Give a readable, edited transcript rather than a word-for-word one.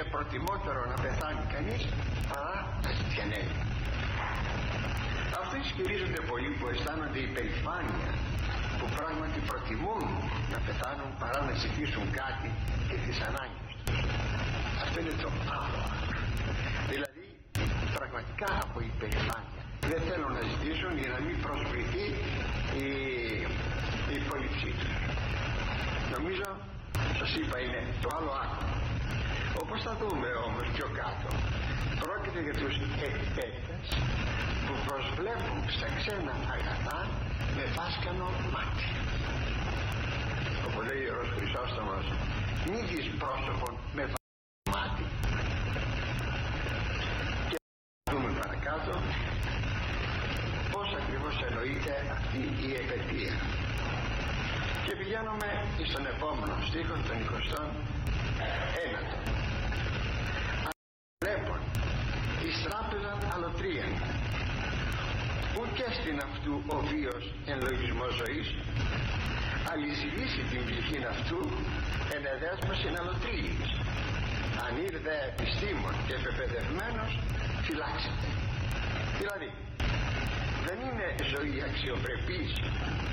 προτιμότερο να πεθάνει κανείς παρά να ζητιανεύει. Αυτοί ισχυρίζονται πολλοί που αισθάνονται υπερηφάνεια, που πράγματι προτιμούν να πεθάνουν παρά να ζητήσουν κάτι και τις ανάγκες τους. Αυτό είναι το άλλο άκρο. Δηλαδή πραγματικά από υπερηφάνεια δεν θέλουν να ζητήσουν για να μην προσβληθεί η υπόλοιψή τους. Νομίζω σας είπα είναι το άλλο άκρο. Όπως θα δούμε όμως πιο κάτω, πρόκειται για τους εκπαίτες που προσβλέπουν στα ξένα αγαθά με βάσκανο μάτι. Όπως λέει ο Ιερός Χρυσόστομος, μη δεις πρόσωπον με βάσκανο μάτι. Και θα δούμε παρακάτω πώς ακριβώς εννοείται αυτή η επαιτία. Και πηγαίνουμε στον επόμενο στίχο, τον 21ο. Βλέπουν εις τράπεζαν αλωτρίαν, ουκ στην αυτού ο βίος εν λογισμός ζωής, αλυσβήσει την ψυχήν αυτού εν εδέσμωσιν αλωτρίης. Αν ήρθε επιστήμον και πεπαιδευμένος, φυλάξεται. Δηλαδή δεν είναι ζωή αξιοπρεπής